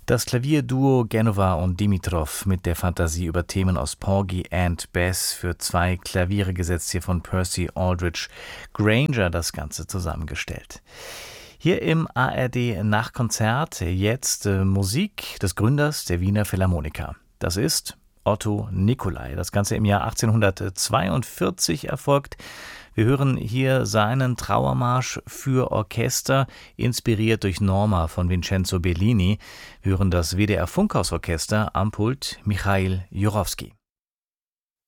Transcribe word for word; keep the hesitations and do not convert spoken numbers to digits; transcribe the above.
Das Klavierduo Genova und Dimitrov mit der Fantasie über Themen aus Porgy and Bess, für zwei Klaviere gesetzt, hier von Percy Aldrich Granger das Ganze zusammengestellt. Hier im A R D Nachkonzert jetzt äh, Musik des Gründers der Wiener Philharmoniker. Das ist Otto Nicolai. Das Ganze im Jahr achtzehnhundertzweiundvierzig erfolgt. Wir hören hier seinen Trauermarsch für Orchester, inspiriert durch Norma von Vincenzo Bellini. Wir hören das W D R Funkhausorchester am Pult Michail Jurowski.